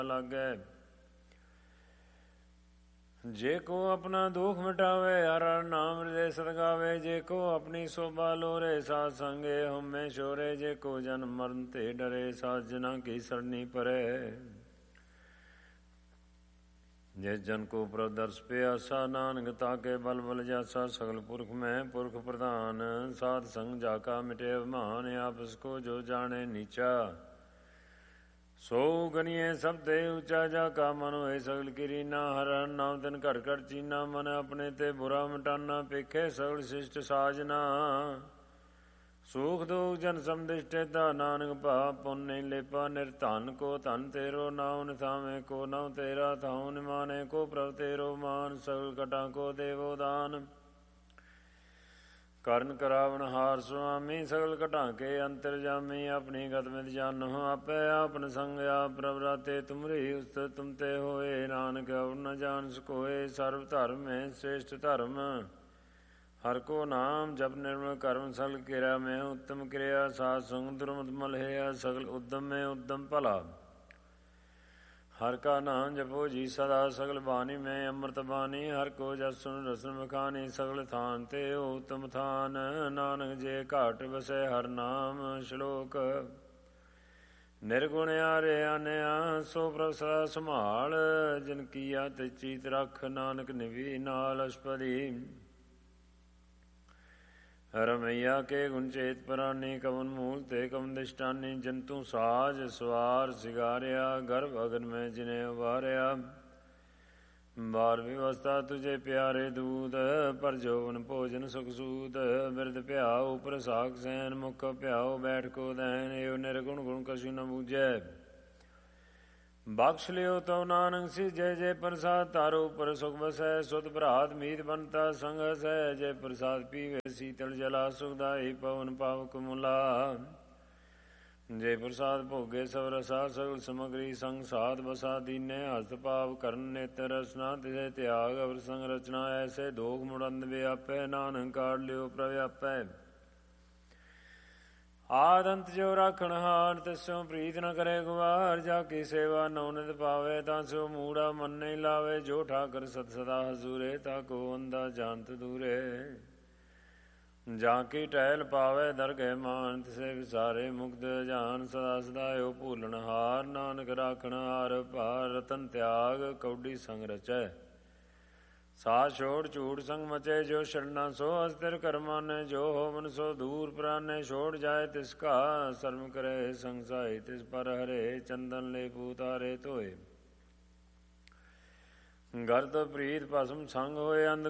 ਲਾਗੈ। ਜੇ ਕੋ ਆਪਣਾ ਦੁਖ ਮਿਟਾਵੇ ਹਰ ਹਰ ਨਾਮ ਹਿਰਦੇ ਸਦ ਗਾਵੇ। ਜੇ ਕੋ ਆਪਣੀ ਸੋਭਾ ਲੋਰੇ ਸਾਧ ਸੰਗੇ ਹਉਮੈ ਛੋਰੇ। ਜੇ ਕੋ ਜਨਮ ਮਰਨ ਤੇ ਡਰੇ ਸਾਧ ਜਨਾਂ ਕੀ ਸਰਣੀ ਪਰੈ। ਜਿਸ ਜਨ ਕੋ ਪ੍ਰਭ ਦਰਸ ਪਿਆਸਾ ਨਾਨਕ ਤਾਕੇ ਬਲ ਬਲ ਜਾਸਾ। ਸਗਲ ਪੁਰਖ ਮੈਂ ਪੁਰਖ ਪ੍ਰਧਾਨ ਸਾਧ ਸੰਗ ਜਾ ਕਾ ਮਿਟੇ ਅਭਿਮਾਨ। ਆਪਸ ਕੋ ਜੋ ਜਾਣੇ ਨੀਚਾ ਸੋ ਗਨੀਏ ਸਭ ਤੇ ਉੱਚਾ। ਜਾ ਕਾ ਮਨ ਹੋਏ ਸਗਲ ਕਿਰੀਨਾ ਹਰ ਹਰ ਨਾਮ ਤਿਨ ਘਟ ਘਟ ਚੀਨਾ। ਮਨ ਆਪਣੇ ਤੇ ਬੁਰਾ ਮਿਟਾਨਾ ਪੇਖੇ ਸਗਲ ਸਿਸ਼ਟ ਸਾਜਨਾ। ਸੂਖ ਦੁਖ ਜਨ ਸਮਦਿਸ਼ਟੇ ਤਾ ਨਾਨਕ ਭਾ ਪੁਨ ਨਹੀਂ ਲੇਪਾ। ਨਿਰਧਨ ਕੋ ਧਨ ਤੇਰੋ ਨਾਉ ਨਿਥਾਵੇਂ ਕੋ ਨਉ ਤੇਰਾ ਥਾਉ ਨਿਮਾਨੇ ਕੋ ਪ੍ਰਭ ਤੇਰੋ ਮਾਨ। ਸਗਲ ਘਟਾਂ ਕੋ ਦੇਵੋ ਦਾਨ ਕਰਨ ਕਰਾਵਨ ਹਾਰ ਸੁਆਮੀ। ਸਗਲ ਘਟਾਂ ਕੇ ਅੰਤਰ ਜਾਮੀ ਆਪਣੀ ਗਤ ਮਿਤ ਜਾਨੋ। ਆਪੇ ਆਪਨ ਸੰਗ ਆਪ ਪ੍ਰਭ ਰਾਤੇ ਤੁਮਰੀ ਉਸਤਤ ਤੁਮ ਤੇ ਹੋਏ। ਨਾਨਕ ਅਵਰ ਨ ਜਾਣ ਸਕੋਏ ਸਰਬ ਧਰਮ ਹੈ ਸ੍ਰੇਸ਼ਟ ਧਰਮ। ਹਰ ਕੋ ਨਾਮ ਜਪ ਨਿਰਮਲ ਕਰਮ ਸਗਲ ਕਿਰਿਆ ਮੈਂ ਉੱਤਮ ਕਿਰਿਆ। ਸਾਧ ਸੰਗ ਦੁਰਮਤ ਮਲਹਿਆ ਸਗਲ ਉਦਮ ਮੈਂ ਉਦਮ ਭਲਾ। ਹਰ ਕਾ ਨਾਮ ਜਪੋ ਜੀ ਸਦਾ ਸਗਲ ਬਾਣੀ ਮੈਂ ਅੰਮ੍ਰਿਤ ਬਾਣੀ। ਹਰ ਕੋ ਜਸ ਸੁਨ ਰਸਨ ਮਖਾਨੀ ਸਗਲ ਥਾਨ ਤੇ ਉਤਮ ਥਾਨ। ਨਾਨਕ ਜੇ ਘਾਟ ਵਸੈ ਹਰ ਨਾਮ ਸ਼ਲੋਕ ਨਿਰਗੁਣ ਆਰੇ ਆਨਿਆ। ਸੋ ਪ੍ਰਭ ਸਦਾ ਸੰਭਾਲ ਜਿਨ ਕੀਆ ਤੇ ਚੀਤ ਰਖ। ਨਾਨਕ ਨਿਵੀ ਨਾਲ ਅਸ਼ਪਦੀ ਰਮਈਆ ਕੇ ਗੁਣ ਚੇਤ ਪਰਾਨੀ। ਕਵਨ ਮੂਲ ਤੇ ਕਵਨ ਦਿਸ਼ਟਾਨੀ ਜੰਤੂ ਸਾਜ ਸਵਾਰ ਸਿਗਾਰਿਆ। ਗਰਭ ਅਗਨ ਮੈਂ ਜਿਨੇ ਉਬਾਰਿਆ। ਬਾਰ ਵਿਵਸਥਾ ਤੁਝੇ ਪਿਆਰੇ ਦੂਤ ਪਰ ਜੋਵਨ ਭੋਜਨ ਸੁਖ ਸੂਤ। ਬਿਰਧ ਭਿਆਉ ਉਪਰ ਸਾਖ ਸੈਨ ਮੁਖ ਭਿਆਉ ਬੈਠ ਕੋ ਦੈਨ। ਏਵ ਨਿਰਗੁਣ ਗੁਣ ਕਛੂ ਨ ਬੂਝੈ ਬਖਸ਼ ਲਿਓ ਤਉ ਨਾਨਕ ਸਿਜੈ। ਜੇ ਪ੍ਰਸਾਦ ਤਾਰੋ ਉਪਰ ਸੁਖ ਵਸੈ ਸੁਧ ਭਰਾਤ ਮੀਤ ਬੰਤਾ ਸੰਗ ਹਸੈ। ਜੇ ਪ੍ਰਸਾਦ ਪੀਵੇ ਸੀਤਲ ਜਲਾ ਸੁਖਦਾਈ ਪਵਨ ਪਾਵਕ ਮੁਲਾ। ਜੇ ਪ੍ਰਸਾਦ ਭੋਗੇ ਸਭ ਰਸਾ ਸਗਲ ਸਮਗਰੀ ਸੰਗ ਸਾਧ ਬਸਾ। ਦੀਨੇ ਹਸਤ ਪਾਪ ਕਰਨ ਨੇਤਰ ਰਸਨਾ ਤਿਸੇ ਤਿਆਗ ਅਵਰ ਸੰਗ ਰਚਨਾ। ਐਸੇ ਦੋਖ ਮੁੜੰਦ ਵਿਆਪੈ ਨਾਨਕ ਕਾਢ ਲਿਓ ਪ੍ਰਭ ਆਪੈ। ਆਦ ਅੰਤ ਜੋ ਰਾਖਣ ਹਾਰ ਤਿਸੋਂ ਪ੍ਰੀਤ ਨ ਕਰੇ ਗੁਵਾਰ। ਜਾ ਕੀ ਸੇਵਾ ਨਉ ਨਿਤ ਪਾਵੇ ਤਾਂ ਸਿਓ ਮੂੜਾ ਮਨ ਨਹੀਂ ਲਾਵੇ। ਜੋ ਠਾਕਰ ਸਤ ਸਦਾ ਹਜ਼ੂਰੇ ਤਾ ਕੋ ਅੰਦਾ ਜਾਣਤ ਦੂਰੇ। ਜਾਂ ਕੀ ਟਹਿਲ ਪਾਵੇ ਦਰਗਹਿ ਮਾਨ ਤਿਸੇ ਵਿਸਾਰੇ ਮੁਕਤ ਜਾਨ। ਸਦਾ ਸਦਾਇਓ ਭੂਲਣ ਹਾਰ ਨਾਨਕ ਰਾਖਣ ਹਾਰ ਭਾਰ। ਰਤਨ ਤਿਆਗ ਕੌਡੀ ਸੰਗ ਰਚੈ ਸਾਧ ਛੋੜ ਝੂਠ ਸੰਗ ਮਚੇ। ਜੋ ਛੜਨਾ ਸੋ ਅਸਥਿਰ ਕਰਮਾਨੇ। ਜੋ ਹੋਵਨ ਸੋ ਦੂਰ ਪ੍ਰਾਨੇ। ਛੋੜ ਜਾਏ ਤਿਸ ਕਾ ਸਰਮ ਕਰੇ ਸੰਗਸਾਈ। ਤਿਸ ਪਰ ਹਰੇ ਚੰਦਨ ਲੈ ਪੂਤਾਰੇ ਧੋਏ। ਗਰਦ ਪ੍ਰੀਤ ਭਸਮ ਸੰਗ ਹੋਏ ਅੰਧ